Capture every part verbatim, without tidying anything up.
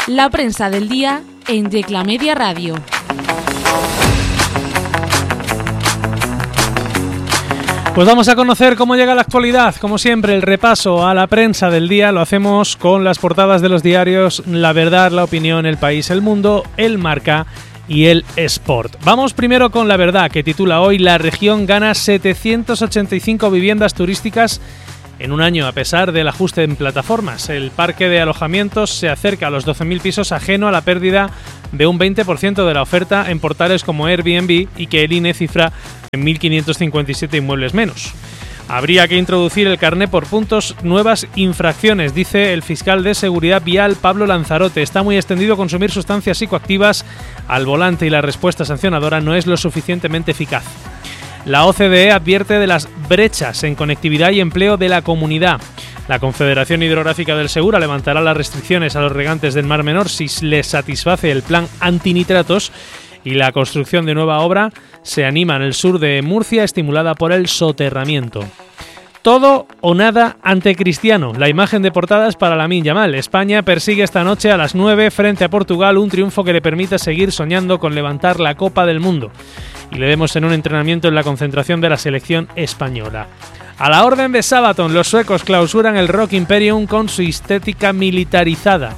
La prensa del día en Yecla Media Radio. Pues vamos a conocer cómo llega la actualidad. Como siempre, el repaso a la prensa del día lo hacemos con las portadas de los diarios La Verdad, La Opinión, El País, El Mundo, El Marca y El Sport. Vamos primero con La Verdad, que titula hoy: La región gana setecientas ochenta y cinco viviendas turísticas en un año a pesar del ajuste en plataformas. El parque de alojamientos se acerca a los doce mil pisos, ajeno a la pérdida de un veinte por ciento de la oferta en portales como Airbnb y que el I N E cifra en mil quinientos cincuenta y siete inmuebles menos. Habría que introducir el carné por puntos, nuevas infracciones, dice el fiscal de Seguridad Vial Pablo Lanzarote. Está muy extendido consumir sustancias psicoactivas al volante y la respuesta sancionadora no es lo suficientemente eficaz. La O C D E advierte de las brechas en conectividad y empleo de la comunidad. La Confederación Hidrográfica del Segura levantará las restricciones a los regantes del Mar Menor si les satisface el plan antinitratos, y la construcción de nueva obra se anima en el sur de Murcia, estimulada por el soterramiento. Todo o nada ante Cristiano. La imagen de portada es para Lamine Yamal. España persigue esta noche a las nueve frente a Portugal un triunfo que le permita seguir soñando con levantar la Copa del Mundo. Y le vemos en un entrenamiento en la concentración de la selección española. A la orden de Sabaton, los suecos clausuran el Rock Imperium con su estética militarizada.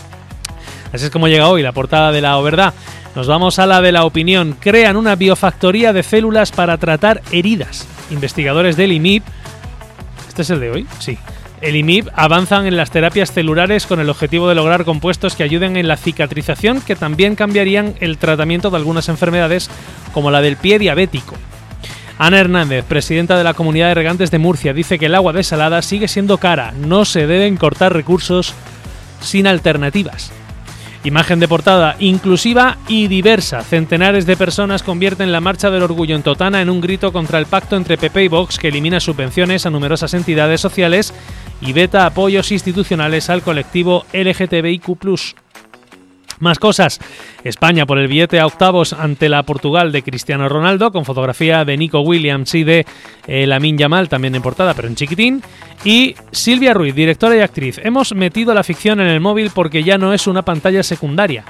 Así es como llega hoy la portada de La Verdad. Nos vamos a la de La Opinión. Crean una biofactoría de células para tratar heridas. Investigadores del I M I B... ¿Este es el de hoy? Sí. El I M I B avanzan en las terapias celulares con el objetivo de lograr compuestos que ayuden en la cicatrización, que también cambiarían el tratamiento de algunas enfermedades como la del pie diabético. Ana Hernández, presidenta de la Comunidad de Regantes de Murcia, dice que el agua desalada sigue siendo cara. No se deben cortar recursos sin alternativas. Imagen de portada inclusiva y diversa. Centenares de personas convierten la Marcha del Orgullo en Totana en un grito contra el pacto entre P P y Vox, que elimina subvenciones a numerosas entidades sociales y veta apoyos institucionales al colectivo L G T B I Q plus. Más cosas. España por el billete a octavos ante la Portugal de Cristiano Ronaldo, con fotografía de Nico Williams y de eh, Lamine Yamal, también en portada, pero en chiquitín. Y Silvia Ruiz, directora y actriz. Hemos metido la ficción en el móvil porque ya no es una pantalla secundaria,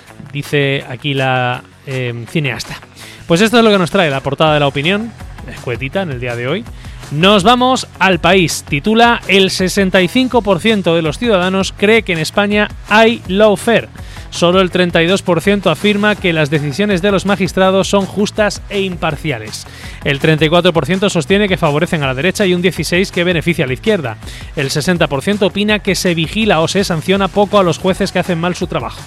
dice aquí la eh, cineasta. Pues esto es lo que nos trae la portada de La Opinión, escuetita en el día de hoy. Nos vamos al País. Titula: el sesenta y cinco por ciento de los ciudadanos cree que en España hay lawfare. Solo el treinta y dos por ciento afirma que las decisiones de los magistrados son justas e imparciales. El treinta y cuatro por ciento sostiene que favorecen a la derecha y un dieciséis por ciento que beneficia a la izquierda. El sesenta por ciento opina que se vigila o se sanciona poco a los jueces que hacen mal su trabajo.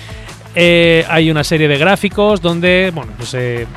Eh, hay una serie de gráficos donde, bueno, pues, eh,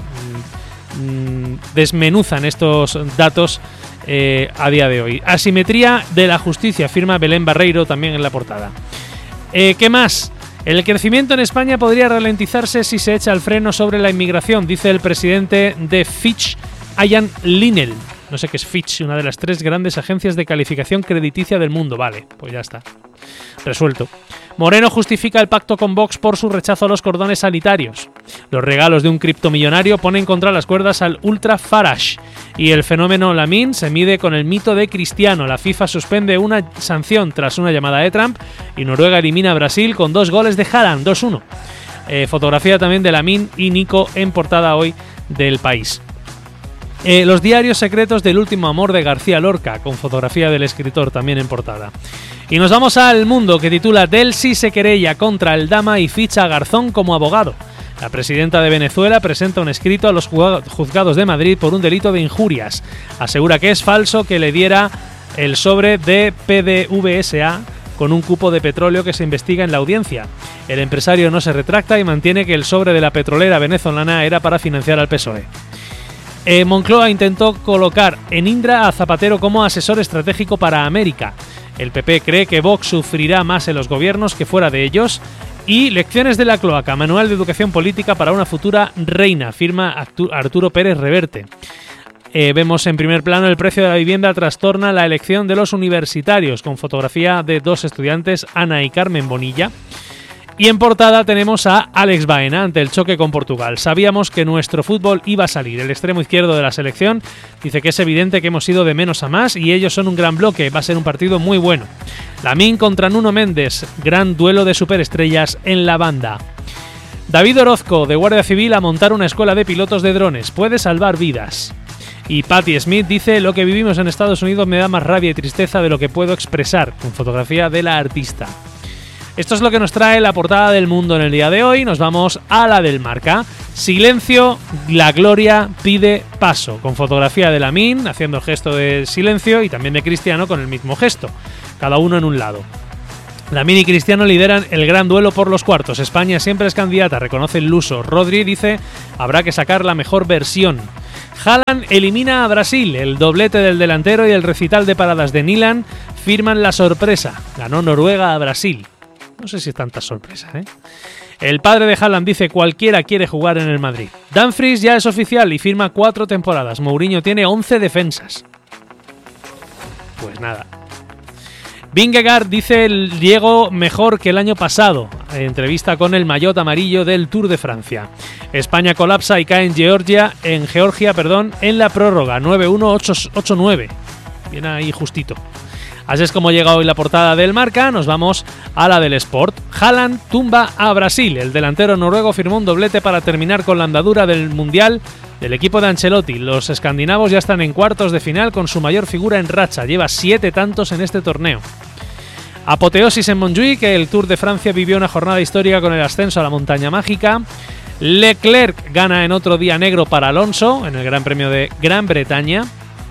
mm, desmenuzan estos datos eh, a día de hoy. Asimetría de la justicia, afirma Belén Barreiro también en la portada. Eh, ¿Qué más? El crecimiento en España podría ralentizarse si se echa el freno sobre la inmigración, dice el presidente de Fitch, Ian Linnell. No sé qué es Fitch, una de las tres grandes agencias de calificación crediticia del mundo. Vale, pues ya está. Resuelto. Moreno justifica el pacto con Vox por su rechazo a los cordones sanitarios. Los regalos de un criptomillonario ponen contra las cuerdas al ultra Farage. Y el fenómeno Lamine se mide con el mito de Cristiano. La FIFA suspende una sanción tras una llamada de Trump y Noruega elimina a Brasil con dos goles de Haaland, dos uno. Eh, fotografía también de Lamine y Nico en portada hoy del País. Eh, los diarios secretos del último amor de García Lorca, con fotografía del escritor también en portada. Y nos vamos al Mundo, que titula: Delcy se querella contra el Dama y ficha a Garzón como abogado. La presidenta de Venezuela presenta un escrito a los juzgados de Madrid por un delito de injurias. Asegura que es falso que le diera el sobre de P D V S A con un cupo de petróleo que se investiga en la audiencia. El empresario no se retracta y mantiene que el sobre de la petrolera venezolana era para financiar al P S O E. Eh, Moncloa intentó colocar en Indra a Zapatero como asesor estratégico para América. El P P cree que Vox sufrirá más en los gobiernos que fuera de ellos. Y lecciones de la cloaca, manual de educación política para una futura reina, firma Arturo Pérez Reverte. Eh, vemos en primer plano: el precio de la vivienda trastorna la elección de los universitarios, con fotografía de dos estudiantes, Ana y Carmen Bonilla. Y en portada tenemos a Alex Baena ante el choque con Portugal. Sabíamos que nuestro fútbol iba a salir. El extremo izquierdo de la selección dice que es evidente que hemos ido de menos a más y ellos son un gran bloque. Va a ser un partido muy bueno. Lamine contra Nuno Méndez. Gran duelo de superestrellas en la banda. David Orozco, de Guardia Civil, a montar una escuela de pilotos de drones. Puede salvar vidas. Y Patti Smith dice: lo que vivimos en Estados Unidos me da más rabia y tristeza de lo que puedo expresar. Con fotografía de la artista. Esto es lo que nos trae la portada del Mundo en el día de hoy. Nos vamos a la del Marca. Silencio, la gloria pide paso. Con fotografía de Lamine haciendo el gesto de silencio y también de Cristiano con el mismo gesto. Cada uno en un lado. Lamine y Cristiano lideran el gran duelo por los cuartos. España siempre es candidata, reconoce el luso. Rodri dice: habrá que sacar la mejor versión. Haaland elimina a Brasil. El doblete del delantero y el recital de paradas de Nilan firman la sorpresa. Ganó Noruega a Brasil. No sé si es tanta sorpresa, ¿eh? El padre de Haaland dice: cualquiera quiere jugar en el Madrid. Dumfries ya es oficial y firma cuatro temporadas. Mourinho tiene once defensas. Pues nada. Vingegaard dice: el Diego mejor que el año pasado. Entrevista con el maillot amarillo del Tour de Francia. España colapsa y cae en Georgia, en Georgia, perdón, en la prórroga. nueve uno ocho nueve. Viene ahí justito. Así es como llega hoy la portada del Marca. Nos vamos a la del Sport. Haaland tumba a Brasil. El delantero noruego firmó un doblete para terminar con la andadura del Mundial del equipo de Ancelotti. Los escandinavos ya están en cuartos de final con su mayor figura en racha. Lleva siete tantos en este torneo. Apoteosis en Montjuic, que el Tour de Francia vivió una jornada histórica con el ascenso a la montaña mágica. Leclerc gana en otro día negro para Alonso en el Gran Premio de Gran Bretaña.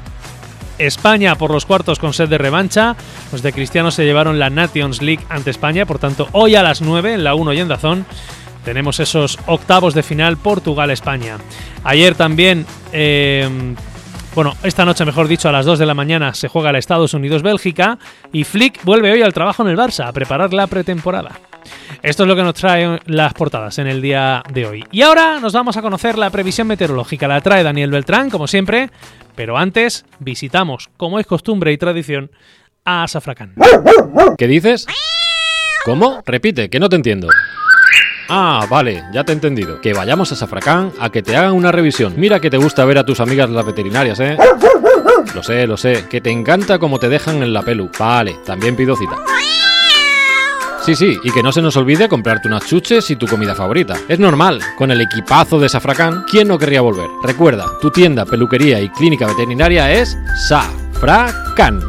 España por los cuartos con sed de revancha. Los de Cristiano se llevaron la Nations League ante España. Por tanto, hoy a las nueve en la uno y en Dazón tenemos esos octavos de final Portugal-España. Ayer también, eh, bueno, esta noche mejor dicho, a las dos de la mañana se juega el Estados Unidos-Bélgica y Flick vuelve hoy al trabajo en el Barça a preparar la pretemporada. Esto es lo que nos trae las portadas en el día de hoy. Y ahora nos vamos a conocer la previsión meteorológica. La trae Daniel Beltrán, como siempre, pero antes visitamos, como es costumbre y tradición, a Safracán. ¿Qué dices? ¿Cómo? Repite, que no te entiendo. Ah, vale, ya te he entendido. Que vayamos a Safracán a que te hagan una revisión. Mira que te gusta ver a tus amigas las veterinarias, ¿eh? Lo sé, lo sé, que te encanta cómo te dejan en la pelu. Vale, también pido cita. Sí, sí, y que no se nos olvide comprarte unas chuches y tu comida favorita. Es normal, con el equipazo de Safracán, ¿quién no querría volver? Recuerda, tu tienda, peluquería y clínica veterinaria es Safracán.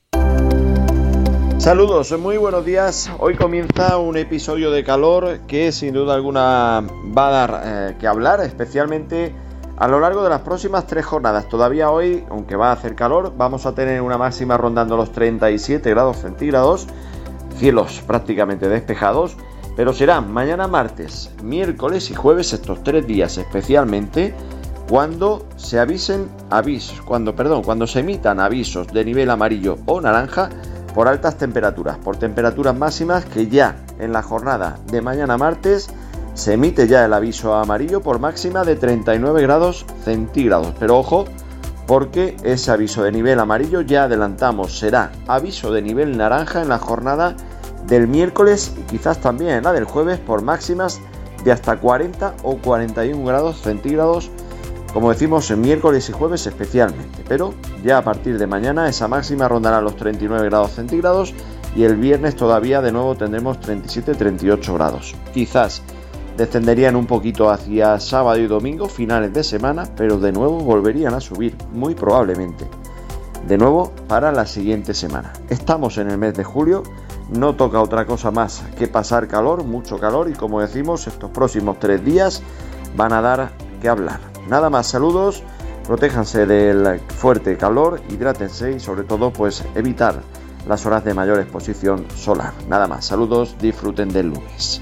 Saludos, muy buenos días. Hoy comienza un episodio de calor que sin duda alguna va a dar eh, que hablar, especialmente a lo largo de las próximas tres jornadas. Todavía hoy, aunque va a hacer calor, vamos a tener una máxima rondando los treinta y siete grados centígrados. Cielos prácticamente despejados, pero serán mañana martes, miércoles y jueves, estos tres días especialmente, cuando se avisen avisos, cuando, perdón, cuando se emitan avisos de nivel amarillo o naranja por altas temperaturas, por temperaturas máximas que ya en la jornada de mañana martes se emite ya el aviso amarillo por máxima de treinta y nueve grados centígrados, pero ojo, porque ese aviso de nivel amarillo, ya adelantamos, será aviso de nivel naranja en la jornada del miércoles y quizás también en la del jueves por máximas de hasta cuarenta o cuarenta y un grados centígrados, como decimos en miércoles y jueves especialmente, pero ya a partir de mañana esa máxima rondará los treinta y nueve grados centígrados y el viernes todavía de nuevo tendremos treinta y siete a treinta y ocho grados. Quizás descenderían un poquito hacia sábado y domingo, finales de semana, pero de nuevo volverían a subir, muy probablemente. De nuevo para la siguiente semana. Estamos en el mes de julio, no toca otra cosa más que pasar calor, mucho calor, y como decimos, estos próximos tres días van a dar que hablar. Nada más, saludos, protéjanse del fuerte calor, hidrátense y sobre todo pues evitar las horas de mayor exposición solar. Nada más, saludos, disfruten del lunes.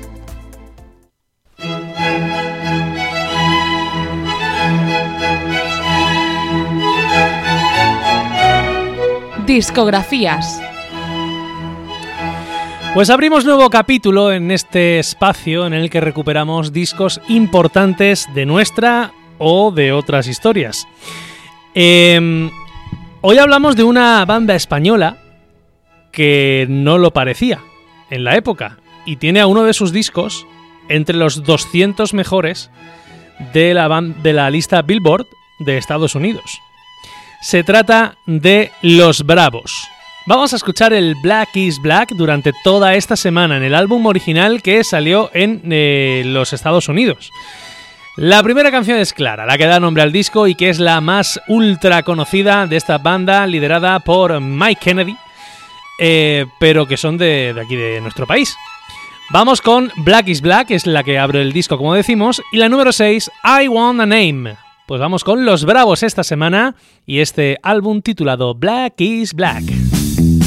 Discografías. Pues abrimos nuevo capítulo en este espacio en el que recuperamos discos importantes de nuestra o de otras historias. Eh, hoy hablamos de una banda española que no lo parecía en la época. y tiene a uno de sus discos entre los doscientos mejores de la, ban- de la lista Billboard de Estados Unidos. Se trata de Los Bravos. Vamos a escuchar el Black is Black durante toda esta semana en el álbum original que salió en eh, los Estados Unidos. La primera canción es clara, la que da nombre al disco y que es la más ultra conocida de esta banda liderada por Mike Kennedy, eh, pero que son de, de aquí de nuestro país. Vamos con Black is Black, es la que abre el disco como decimos, y la número seis, I Want a Name. Pues vamos con Los Bravos esta semana y este álbum titulado Black is Black.